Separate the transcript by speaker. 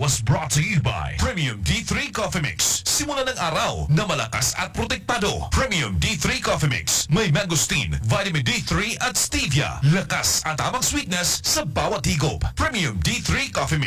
Speaker 1: was brought to you by Premium D3 Coffee Mix. Simula ng araw na malakas at protektado. Premium D3 Coffee Mix. May mangosteen, vitamin D3 at stevia. Lakas at tamang sweetness sa bawat higop. Premium D3 Coffee Mix.